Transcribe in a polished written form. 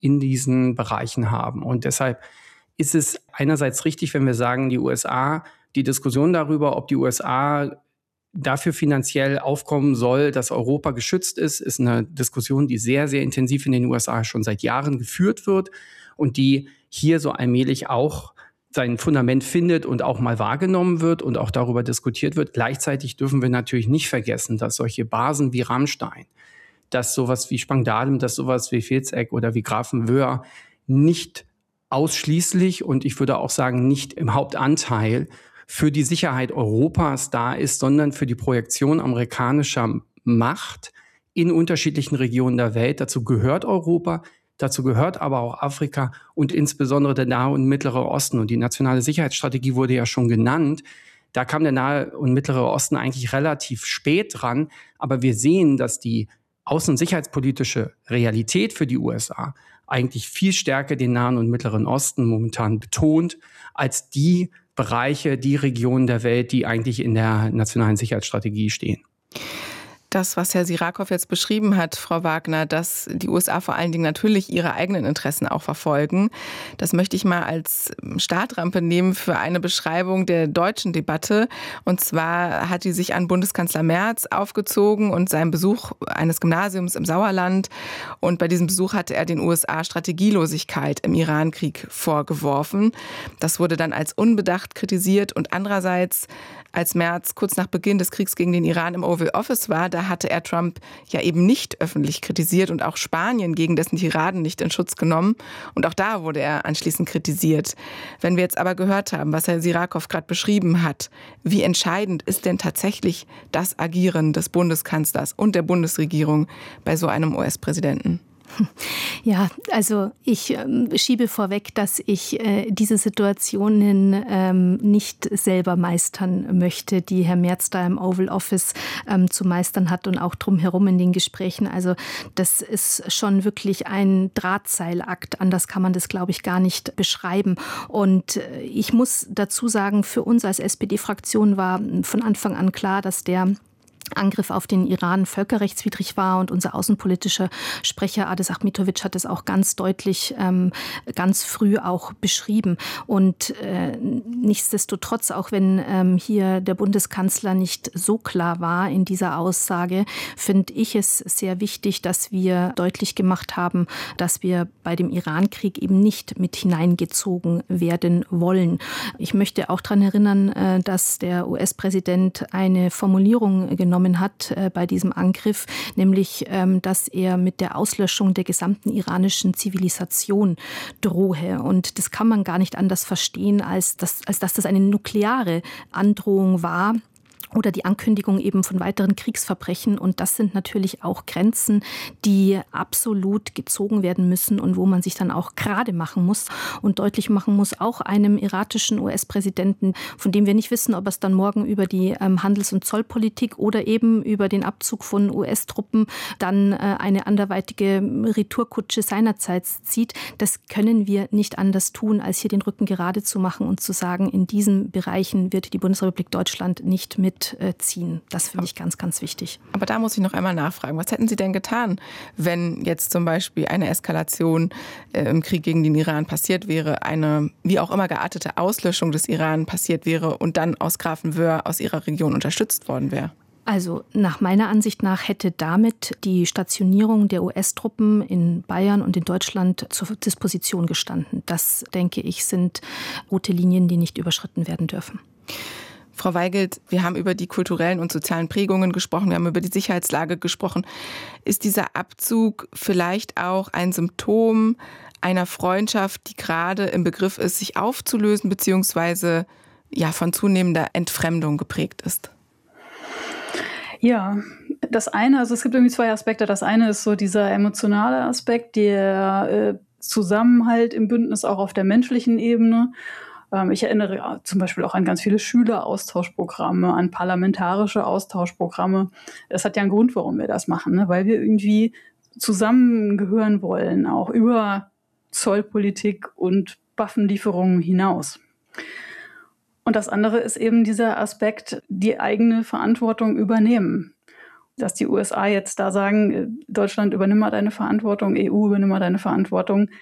in diesen Bereichen haben. Und deshalb ist es einerseits richtig, wenn wir sagen, die Diskussion darüber, ob die USA dafür finanziell aufkommen soll, dass Europa geschützt ist eine Diskussion, die sehr, sehr intensiv in den USA schon seit Jahren geführt wird und die hier so allmählich auch sein Fundament findet und auch mal wahrgenommen wird und auch darüber diskutiert wird. Gleichzeitig dürfen wir natürlich nicht vergessen, dass solche Basen wie Ramstein, dass sowas wie Spangdahlem, dass sowas wie Vierzek oder wie Grafenwöhr nicht ausschließlich und ich würde auch sagen nicht im Hauptanteil für die Sicherheit Europas da ist, sondern für die Projektion amerikanischer Macht in unterschiedlichen Regionen der Welt. Dazu gehört Europa, dazu gehört aber auch Afrika und insbesondere der Nahe und Mittlere Osten. Und die nationale Sicherheitsstrategie wurde ja schon genannt. Da kam der Nahe und Mittlere Osten eigentlich relativ spät dran. Aber wir sehen, dass die außen- und sicherheitspolitische Realität für die USA eigentlich viel stärker den Nahen und Mittleren Osten momentan betont, als die Bereiche, die Regionen der Welt, die eigentlich in der nationalen Sicherheitsstrategie stehen. Das, was Herr Sirakow jetzt beschrieben hat, Frau Wagner, dass die USA vor allen Dingen natürlich ihre eigenen Interessen auch verfolgen, das möchte ich mal als Startrampe nehmen für eine Beschreibung der deutschen Debatte. Und zwar hat die sich an Bundeskanzler Merz aufgezogen und seinen Besuch eines Gymnasiums im Sauerland. Und bei diesem Besuch hatte er den USA Strategielosigkeit im Irankrieg vorgeworfen. Das wurde dann als unbedacht kritisiert und andererseits, als Merz kurz nach Beginn des Kriegs gegen den Iran im Oval Office war, da hatte er Trump ja eben nicht öffentlich kritisiert und auch Spanien gegen dessen Tiraden nicht in Schutz genommen. Und auch da wurde er anschließend kritisiert. Wenn wir jetzt aber gehört haben, was Herr Sirakow gerade beschrieben hat, wie entscheidend ist denn tatsächlich das Agieren des Bundeskanzlers und der Bundesregierung bei so einem US-Präsidenten? Ja, also ich schiebe vorweg, dass ich diese Situationen nicht selber meistern möchte, die Herr Merz da im Oval Office zu meistern hat und auch drumherum in den Gesprächen. Also das ist schon wirklich ein Drahtseilakt. Anders kann man das, glaube ich, gar nicht beschreiben. Und ich muss dazu sagen, für uns als SPD-Fraktion war von Anfang an klar, dass der Angriff auf den Iran völkerrechtswidrig war und unser außenpolitischer Sprecher Adis Achmetovic hat es auch ganz deutlich, ganz früh auch beschrieben. Und nichtsdestotrotz, auch wenn hier der Bundeskanzler nicht so klar war in dieser Aussage, finde ich es sehr wichtig, dass wir deutlich gemacht haben, dass wir bei dem Irankrieg eben nicht mit hineingezogen werden wollen. Ich möchte auch daran erinnern, dass der US-Präsident eine Formulierung genommen hat bei diesem Angriff, nämlich, dass er mit der Auslöschung der gesamten iranischen Zivilisation drohe. Und das kann man gar nicht anders verstehen, als dass das eine nukleare Androhung war. Oder die Ankündigung eben von weiteren Kriegsverbrechen. Und das sind natürlich auch Grenzen, die absolut gezogen werden müssen und wo man sich dann auch gerade machen muss und deutlich machen muss, auch einem iratischen US-Präsidenten, von dem wir nicht wissen, ob es dann morgen über die Handels- und Zollpolitik oder eben über den Abzug von US-Truppen dann eine anderweitige Retourkutsche seinerseits zieht. Das können wir nicht anders tun, als hier den Rücken gerade zu machen und zu sagen, in diesen Bereichen wird die Bundesrepublik Deutschland nicht mitziehen. Das finde ich ganz, ganz wichtig. Aber da muss ich noch einmal nachfragen. Was hätten Sie denn getan, wenn jetzt zum Beispiel eine Eskalation im Krieg gegen den Iran passiert wäre, eine wie auch immer geartete Auslöschung des Iran passiert wäre und dann aus Grafenwöhr aus Ihrer Region unterstützt worden wäre? Also nach meiner Ansicht nach hätte damit die Stationierung der US-Truppen in Bayern und in Deutschland zur Disposition gestanden. Das, denke ich, sind rote Linien, die nicht überschritten werden dürfen. Frau Weigelt, wir haben über die kulturellen und sozialen Prägungen gesprochen, wir haben über die Sicherheitslage gesprochen. Ist dieser Abzug vielleicht auch ein Symptom einer Freundschaft, die gerade im Begriff ist, sich aufzulösen, beziehungsweise ja, von zunehmender Entfremdung geprägt ist? Ja, das eine, also es gibt irgendwie zwei Aspekte. Das eine ist so dieser emotionale Aspekt, der Zusammenhalt im Bündnis auch auf der menschlichen Ebene. Ich erinnere zum Beispiel auch an ganz viele Schüleraustauschprogramme, an parlamentarische Austauschprogramme. Das hat ja einen Grund, warum wir das machen, ne? Weil wir irgendwie zusammengehören wollen, auch über Zollpolitik und Waffenlieferungen hinaus. Und das andere ist eben dieser Aspekt, die eigene Verantwortung übernehmen. dass die USA jetzt da sagen, Deutschland übernimm mal deine Verantwortung, EU übernimm mal deine Verantwortung,